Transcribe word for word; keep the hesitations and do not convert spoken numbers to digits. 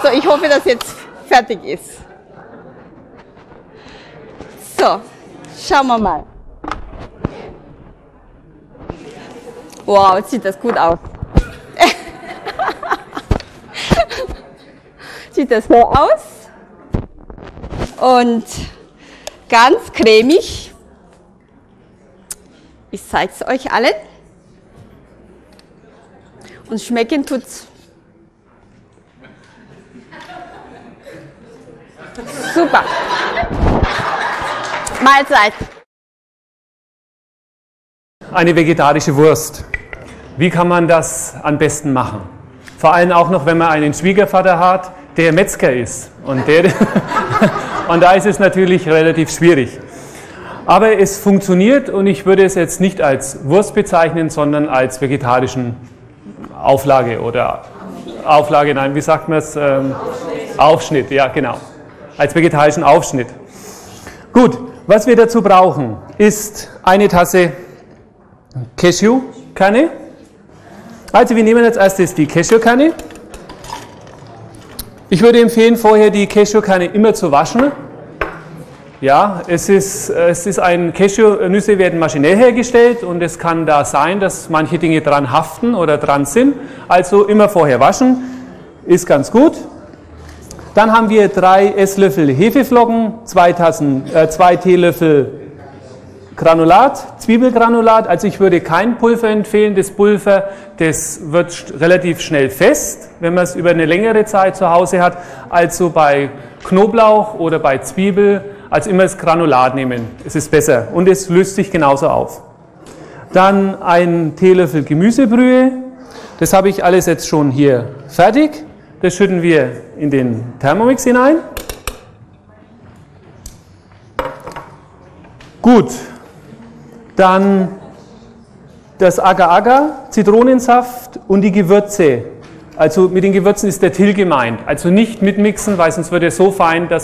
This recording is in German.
Also ich hoffe, dass jetzt fertig ist. So, schauen wir mal. Wow, jetzt sieht das gut aus. Sieht das so aus. Und ganz cremig. Ich zeige es euch allen. Und schmecken tut's. Super. Mahlzeit. Eine vegetarische Wurst. Wie kann man das am besten machen? Vor allem auch noch, wenn man einen Schwiegervater hat, der Metzger ist. Und, der und da ist es natürlich relativ schwierig. Aber es funktioniert und ich würde es jetzt nicht als Wurst bezeichnen, sondern als vegetarischen Auflage oder Auflage, nein, wie sagt man es? Ähm, Aufschnitt, ja genau. Als vegetarischen Aufschnitt. Gut, was wir dazu brauchen, ist eine Tasse Cashewkerne. Also wir nehmen als erstes die Cashewkerne. Ich würde empfehlen, vorher die Cashewkerne immer zu waschen. Ja, es ist, es ist ein Cashewnüsse werden maschinell hergestellt und es kann da sein, dass manche Dinge dran haften oder dran sind. Also immer vorher waschen, ist ganz gut. Dann haben wir drei Esslöffel Hefeflocken, zwei, Tassen, äh, zwei Teelöffel Granulat, Zwiebelgranulat. Also ich würde kein Pulver empfehlen. Das Pulver, das wird relativ schnell fest, wenn man es über eine längere Zeit zu Hause hat. Also bei Knoblauch oder bei Zwiebel, also immer das Granulat nehmen. Es ist besser und es löst sich genauso auf. Dann ein Teelöffel Gemüsebrühe. Das habe ich alles jetzt schon hier fertig. Das schütten wir in den Thermomix hinein. Gut, dann das Agar-Agar, Zitronensaft und die Gewürze. Also mit den Gewürzen ist der Till gemeint. Also nicht mitmixen, weil sonst wird er so fein, dass